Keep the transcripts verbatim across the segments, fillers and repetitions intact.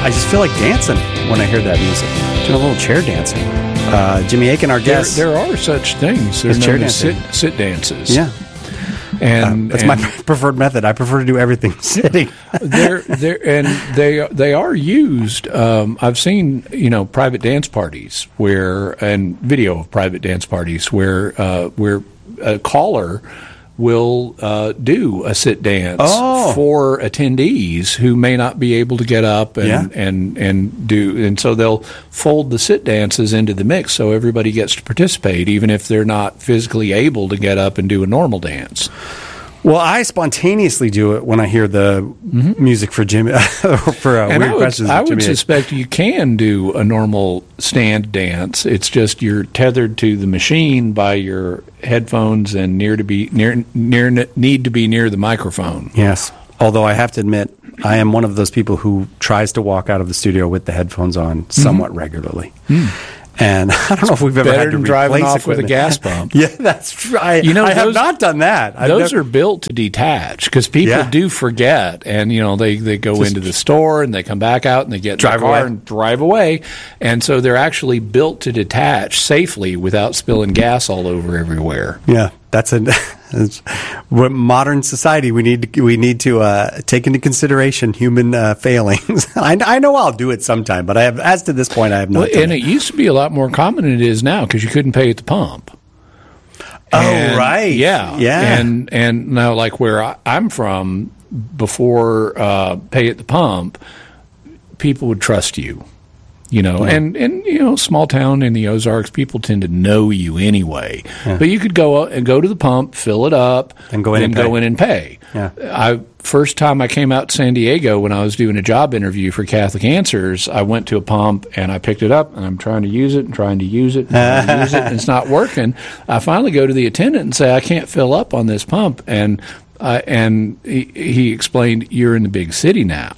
I just feel like dancing when I hear that music. Doing a little chair dancing. Uh, Jimmy Akin, our There, guest. there are such things. They're There's chair known as sit, dancing. sit dances. Yeah. And Uh, that's and my preferred method. I prefer to do everything sitting. they're they're and they they are used. Um, I've seen you know private dance parties where and video of private dance parties where uh, where a caller will uh, do a sit dance Oh. for attendees who may not be able to get up and, Yeah. and and do and so they'll fold the sit dances into the mix so everybody gets to participate even if they're not physically able to get up and do a normal dance. Well, I spontaneously do it when I hear the music for Jimmy for uh, And weird I would, questions. I with would Jimmy. suspect you can do a normal stand dance. It's just you're tethered to the machine by your headphones and near to be near near need to be near the microphone. Yes. Although I have to admit, I am one of those people who tries to walk out of the studio with the headphones on somewhat regularly. And I don't know if we've ever Better had to than driving replace off with a equipment. gas pump. Yeah, that's right. You know, I have those- not done that. I've Those never- are built to detach because people Yeah. do forget, and you know they, they go Just into the store and they come back out and they get in drive the car away. and drive away, and so they're actually built to detach safely without spilling gas all over everywhere. Yeah, that's a that's, what modern society we need to, we need to uh, take into consideration human uh, failings. I, I know I'll do it sometime, but I have as to this point I have not. Well, done and it. it used to be a lot more common than it is now because you couldn't pay at the pump. Oh, And- right. Yeah, Yeah. And and now, like where I, I'm from, before uh, pay at the pump, people would trust you. You know, and, and you know, small town in the Ozarks, people tend to know you anyway. But you could go out and go to the pump, fill it up, And go in then and go pay. in and pay. Yeah. I first time I came out to San Diego when I was doing a job interview for Catholic Answers, I went to a pump and I picked it up and I'm trying to use it and trying to use it and trying to use it and it's not working. I finally go to the attendant and say I can't fill up on this pump and uh, and he, he explained you're in the big city now.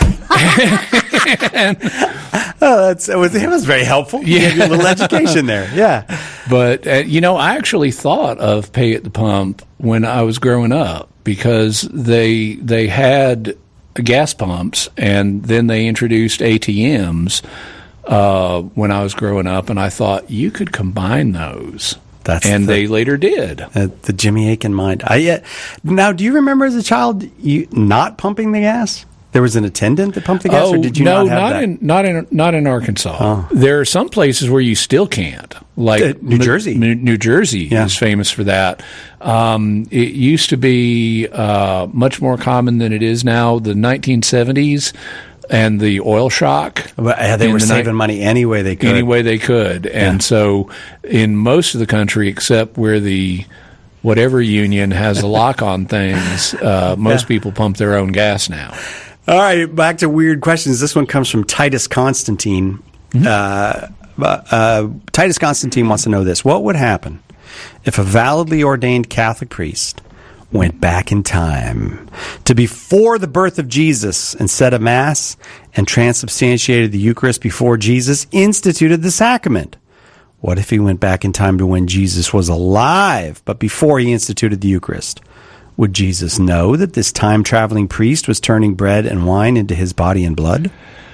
Oh, that's it was, it was very helpful. You Yeah. gave you a little education there. Yeah. But, uh, you know, I actually thought of pay at the pump when I was growing up because they they had gas pumps and then they introduced A T Ms uh, when I was growing up, and I thought you could combine those. That's and the- they later did. Uh, the Jimmy Akin mind. I uh, now, do you remember as a child you not pumping the gas? There was an attendant that pumped the gas, or did you no, not have that? in not in not in Arkansas. Oh. There are some places where you still can't, like Uh, New Jersey. New, New Jersey Yeah. is famous for that. Um, it used to be uh, much more common than it is now. The nineteen seventies and the oil shock. But, uh, they in were the saving ni- money any way they could. any way they could, and Yeah. so in most of the country, except where the whatever union has a lock on things, uh, most Yeah. people pump their own gas now. All right, back to weird questions. This one comes from Titus Constantine. Uh, uh, Titus Constantine wants to know this. What would happen if a validly ordained Catholic priest went back in time to before the birth of Jesus and said a Mass and transubstantiated the Eucharist before Jesus instituted the sacrament? What if he went back in time to when Jesus was alive, but before he instituted the Eucharist? Would Jesus know that this time-traveling priest was turning bread and wine into his body and blood?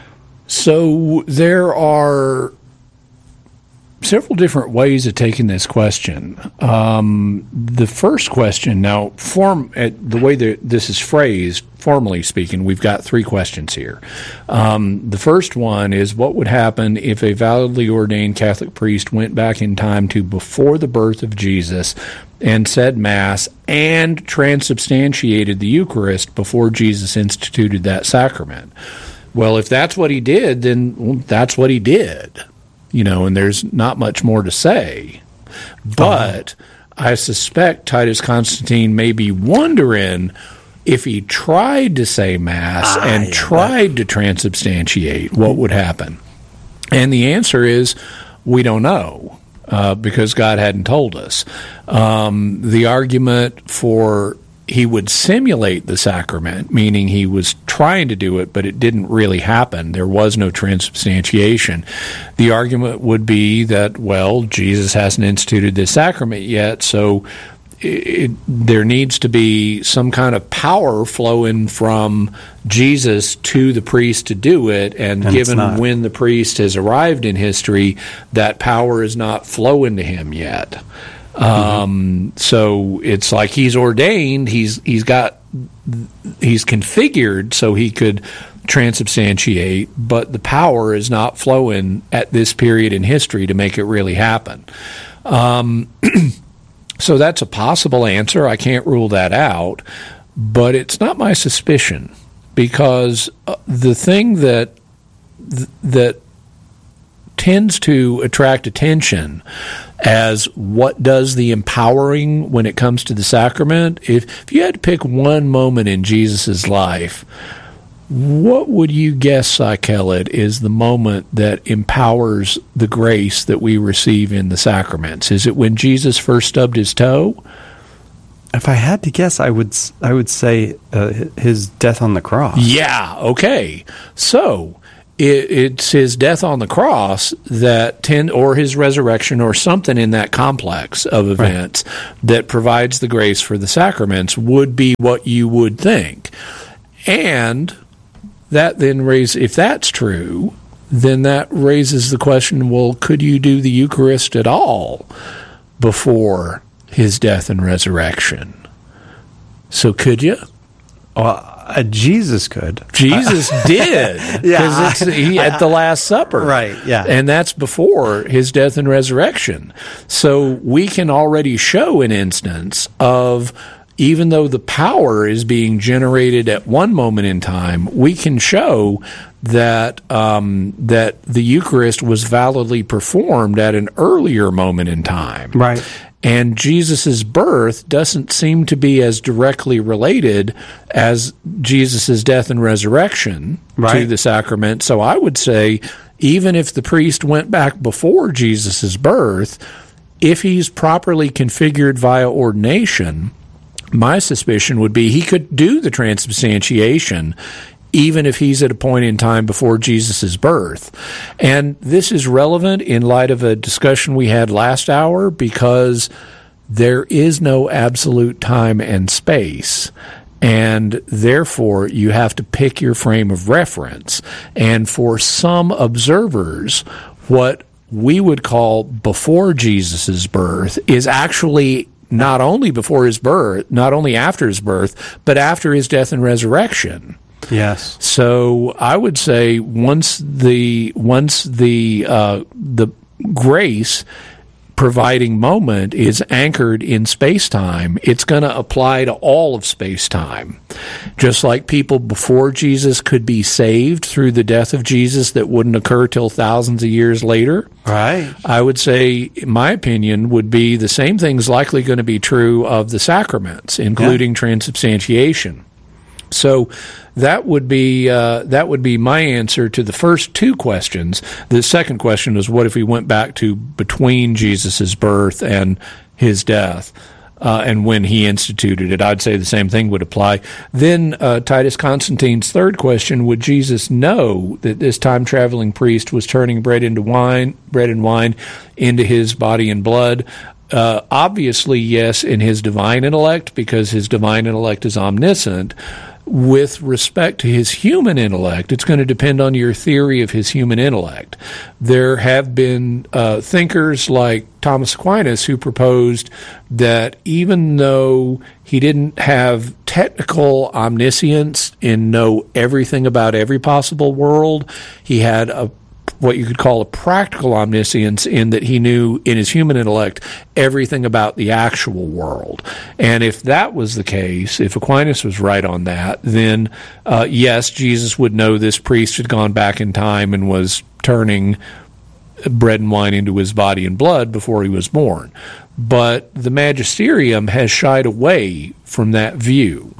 So there are several different ways of taking this question. Um, the first question, now, form at the way that this is phrased, formally speaking, we've got three questions here. Um, the first one is, what would happen if a validly ordained Catholic priest went back in time to before the birth of Jesus and said Mass and transubstantiated the Eucharist before Jesus instituted that sacrament? Well, if that's what he did, then well, that's what he did, you know, and there's not much more to say. But I suspect Titus Constantine may be wondering if he tried to say Mass Ah, and yeah, tried to transubstantiate, what would happen? And the answer is, we don't know. Uh, because God hadn't told us. Um, the argument for he would simulate the sacrament, meaning he was trying to do it, but it didn't really happen. There was no transubstantiation. The argument would be that, well, Jesus hasn't instituted this sacrament yet, so it, there needs to be some kind of power flowing from Jesus to the priest to do it, and, and given when the priest has arrived in history, that power is not flowing to him yet. Mm-hmm. Um, so it's like he's ordained, he's he's got he's configured so he could transubstantiate, but the power is not flowing at this period in history to make it really happen. Um, so that's a possible answer. I can't rule that out, but it's not my suspicion, because uh, the thing that th- that tends to attract attention as what does the empowering when it comes to the sacrament, if, if you had to pick one moment in Jesus' life, what would you guess, Cy Kellett, is the moment that empowers the grace that we receive in the sacraments? Is it when Jesus first stubbed his toe? If I had to guess, I would I would say uh, his death on the cross. Yeah, okay. So it, it's his death on the cross that tend, or his resurrection, or something in that complex of events right. that provides the grace for the sacraments would be what you would think. And that then raises, if that's true, then that raises the question, well, could you do the Eucharist at all before his death and resurrection? So could you? Well, uh, Jesus could. Jesus did. Yeah. Because it's he, at the Last Supper. Right, yeah. And that's before his death and resurrection. So we can already show an instance of, even though the power is being generated at one moment in time, we can show that um, that the Eucharist was validly performed at an earlier moment in time. Right. And Jesus' birth doesn't seem to be as directly related as Jesus' death and resurrection right. to the sacrament. So I would say, even if the priest went back before Jesus' birth, if he's properly configured via ordination, my suspicion would be he could do the transubstantiation even if he's at a point in time before Jesus' birth. And this is relevant in light of a discussion we had last hour, because there is no absolute time and space. And therefore, you have to pick your frame of reference. And for some observers, what we would call before Jesus' birth is actually not only before his birth, not only after his birth, but after his death and resurrection. Yes. So I would say once the once the uh, the grace providing moment is anchored in space-time, it's going to apply to all of space-time. Just like people before Jesus could be saved through the death of Jesus that wouldn't occur till thousands of years later. Right. I would say, in my opinion, would be the same thing's likely going to be true of the sacraments, including yeah. transubstantiation. So that would be uh, that would be my answer to the first two questions. The second question is, what if we went back to between Jesus' birth and his death, uh, and when he instituted it? I'd say the same thing would apply. Then uh, Titus Constantine's third question: would Jesus know that this time-traveling priest was turning bread into wine, bread and wine into his body and blood? Uh, obviously, yes, in his divine intellect, because his divine intellect is omniscient. With respect to his human intellect, it's going to depend on your theory of his human intellect. There have been uh, thinkers like Thomas Aquinas who proposed that even though he didn't have technical omniscience and know everything about every possible world, he had a what you could call a practical omniscience, in that he knew in his human intellect everything about the actual world. And if that was the case, if Aquinas was right on that, then uh, yes, Jesus would know this priest had gone back in time and was turning bread and wine into his body and blood before he was born. But the magisterium has shied away from that view.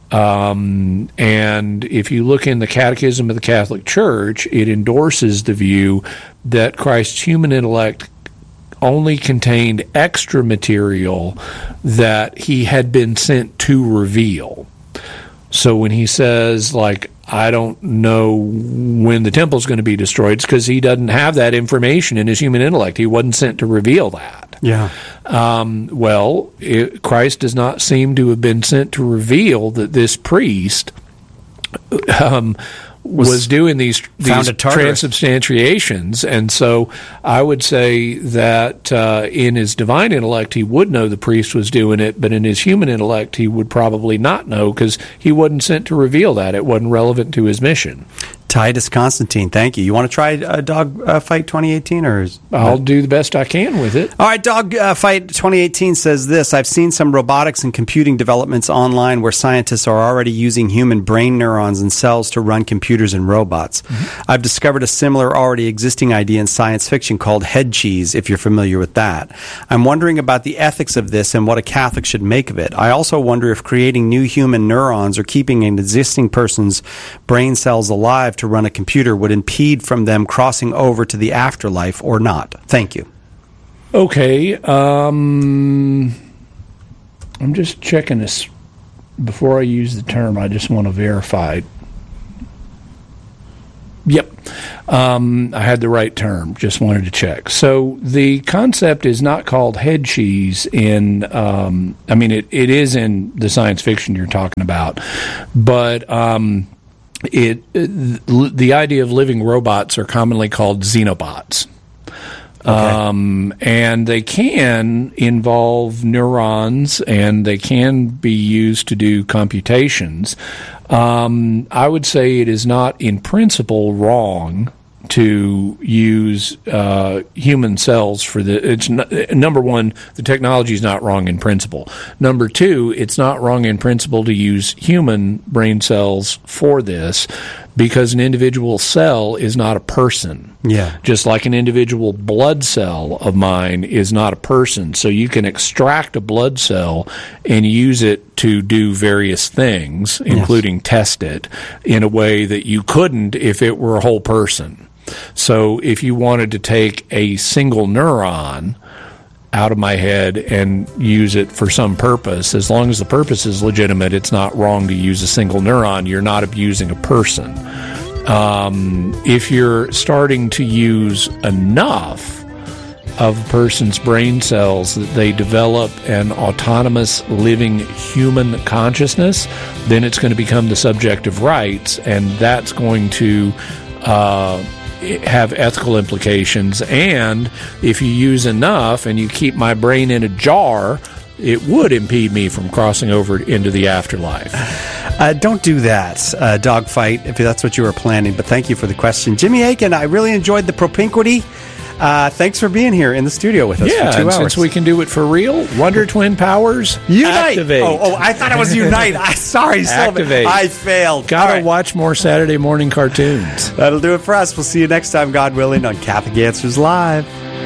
Um, and if you look in the Catechism of the Catholic Church, it endorses the view that Christ's human intellect only contained extra material that he had been sent to reveal. So when he says, like, I don't know when the temple's going to be destroyed. It's because he doesn't have that information in his human intellect. He wasn't sent to reveal that. Yeah. Um, well, it, Christ does not seem to have been sent to reveal that this priest um, was, was doing these, these transubstantiations. And so I would say that uh, in his divine intellect, he would know the priest was doing it, but in his human intellect, he would probably not know because he wasn't sent to reveal that. It wasn't relevant to his mission. Titus Constantine, thank you. You want to try uh, Dog uh, Fight twenty eighteen? Or is, I'll do the best I can with it. All right, Dog uh, Fight twenty eighteen says this: I've seen some robotics and computing developments online where scientists are already using human brain neurons and cells to run computers and robots. Mm-hmm. I've discovered a similar already existing idea in science fiction called head cheese, if you're familiar with that. I'm wondering about the ethics of this and what a Catholic should make of it. I also wonder if creating new human neurons or keeping an existing person's brain cells alive to run a computer would impede from them crossing over to the afterlife or not. Thank you. Okay. Um, I'm just checking this. Before I use the term, I just want to verify. Yep. Um, I had the right term. Just wanted to check. So the concept is not called head cheese in, um, I mean, it, it is in the science fiction you're talking about, but um, it, it the idea of living robots are commonly called xenobots. Okay. Um, and they can involve neurons, and they can be used to do computations. Um, I would say it is not in principle wrong to use uh, human cells for the. It's not, number one, the technology is not wrong in principle. Number two, it's not wrong in principle to use human brain cells for this, because an individual cell is not a person. Yeah. Just like an individual blood cell of mine is not a person. So you can extract a blood cell and use it to do various things, including yes. test it, in a way that you couldn't if it were a whole person. So if you wanted to take a single neuron out of my head and use it for some purpose, as long as the purpose is legitimate, it's not wrong to use a single neuron. You're not abusing a person. Um, if you're starting to use enough of a person's brain cells that they develop an autonomous living human consciousness, then it's going to become the subject of rights, and that's going to uh, have ethical implications. And if you use enough and you keep my brain in a jar, it would impede me from crossing over into the afterlife. Uh, don't do that, uh, Dogfight, if that's what you were planning. But thank you for the question. Jimmy Aiken, I really enjoyed the propinquity. Uh, thanks for being here in the studio with us yeah, for two and hours. Since we can do it for real, Wonder Twin powers, unite. Activate. Oh, oh, I thought it was unite. I sorry, activate. I failed. Gotta right. watch more Saturday morning cartoons. That'll do it for us. We'll see you next time, God willing, on Catholic Answers Live.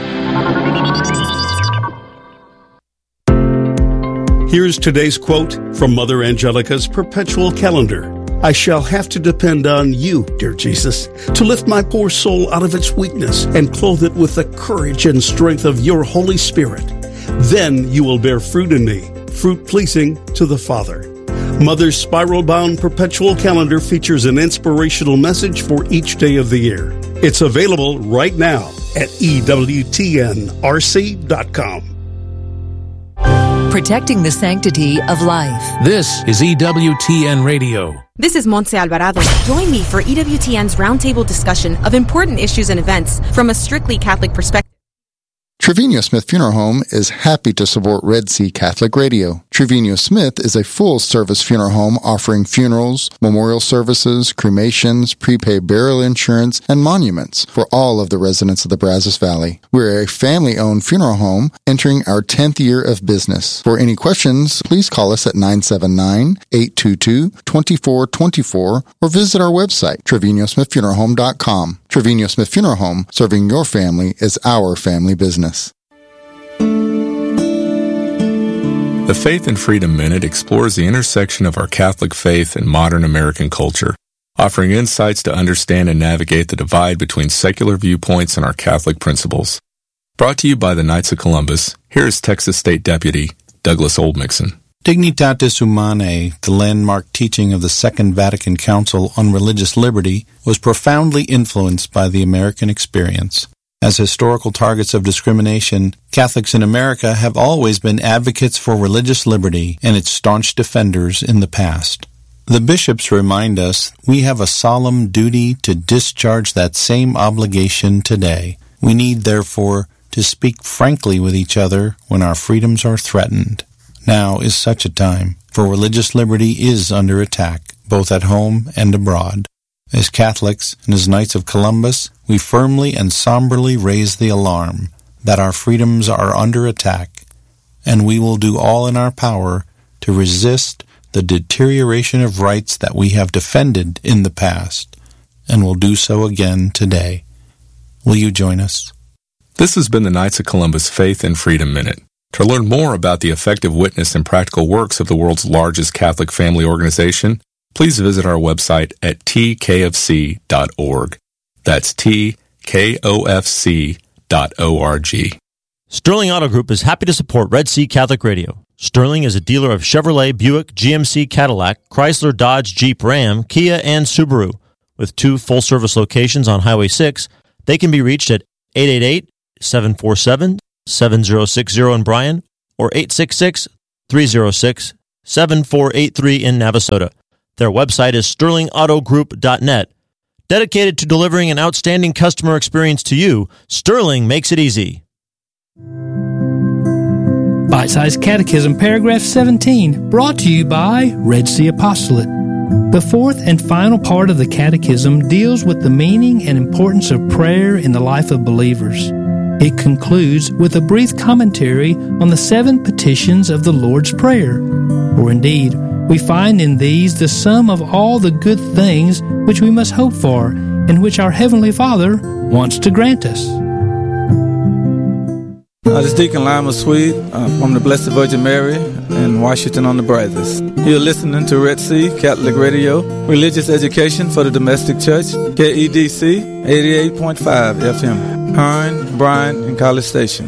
Here's today's quote from Mother Angelica's perpetual calendar. I shall have to depend on you, dear Jesus, to lift my poor soul out of its weakness and clothe it with the courage and strength of your Holy Spirit. Then you will bear fruit in me, fruit pleasing to the Father. Mother's spiral-bound perpetual calendar features an inspirational message for each day of the year. It's available right now at E W T N R C dot com. Protecting the sanctity of life. This is E W T N Radio. This is Montse Alvarado. Join me for E W T N's roundtable discussion of important issues and events from a strictly Catholic perspective. Trevino Smith Funeral Home is happy to support Red Sea Catholic Radio. Trevino Smith is a full-service funeral home offering funerals, memorial services, cremations, prepaid burial insurance, and monuments for all of the residents of the Brazos Valley. We're a family-owned funeral home entering our tenth year of business. For any questions, please call us at nine seven nine, eight two two, two four two four or visit our website, Trevino Smith Funeral Home dot com. Trevino Smith Funeral Home, serving your family is our family business. The Faith and Freedom Minute explores the intersection of our Catholic faith and modern American culture, offering insights to understand and navigate the divide between secular viewpoints and our Catholic principles. Brought to you by the Knights of Columbus, here is Texas State Deputy Douglas Oldmixon. Dignitatis Humanae, the landmark teaching of the Second Vatican Council on religious liberty, was profoundly influenced by the American experience. As historical targets of discrimination, Catholics in America have always been advocates for religious liberty and its staunch defenders in the past. The bishops remind us we have a solemn duty to discharge that same obligation today. We need, therefore, to speak frankly with each other when our freedoms are threatened. Now is such a time, for religious liberty is under attack, both at home and abroad. As Catholics and as Knights of Columbus, we firmly and somberly raise the alarm that our freedoms are under attack, and we will do all in our power to resist the deterioration of rights that we have defended in the past, and will do so again today. Will you join us? This has been the Knights of Columbus Faith and Freedom Minute. To learn more about the effective witness and practical works of the world's largest Catholic family organization, please visit our website at t k f c dot org. That's t k o f c dot org. Sterling Auto Group is happy to support Red Sea Catholic Radio. Sterling is a dealer of Chevrolet, Buick, G M C, Cadillac, Chrysler, Dodge, Jeep, Ram, Kia, and Subaru. With two full-service locations on Highway six, they can be reached at eight eight eight, seven four seven, seven zero six zero in Bryan or eight six six, three zero six, seven four eight three in Navasota. Their website is sterling auto group dot net. Dedicated to delivering an outstanding customer experience to you, Sterling makes it easy. Bite-Sized Catechism, Paragraph seventeen, brought to you by Red Sea Apostolate. The fourth and final part of the Catechism deals with the meaning and importance of prayer in the life of believers. It concludes with a brief commentary on the seven petitions of the Lord's Prayer. For indeed, we find in these the sum of all the good things which we must hope for, and which our Heavenly Father wants to grant us. Uh, this is Deacon Lima Swede uh, from the Blessed Virgin Mary in Washington on the Brazos. You're listening to Red Sea Catholic Radio, religious education for the domestic church, K E D C eighty-eight point five F M, Hearn, Bryan, and College Station.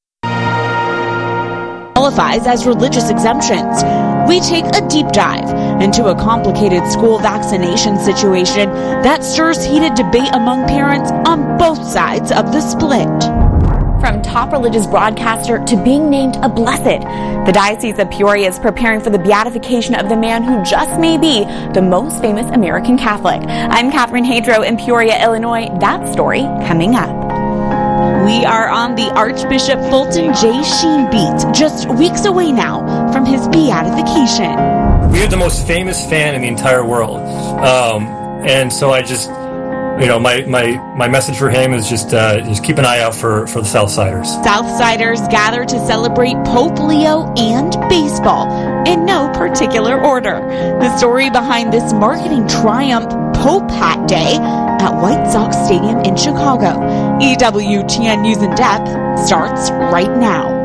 Qualifies as religious exemptions. We take a deep dive into a complicated school vaccination situation that stirs heated debate among parents on both sides of the split. From top religious broadcaster to being named a blessed, the Diocese of Peoria is preparing for the beatification of the man who just may be the most famous American Catholic. I'm Catherine Hadro in Peoria, Illinois. That story coming up. We are on the Archbishop Fulton J. Sheen beat, just weeks away now from his beatification. We have the most famous fan in the entire world. Um, and so I just... You know, my, my, my message for him is just uh, just keep an eye out for, for the Southsiders. Southsiders gather to celebrate Pope Leo and baseball in no particular order. The story behind this marketing triumph, Pope Hat Day, at White Sox Stadium in Chicago. E W T N News in Depth starts right now.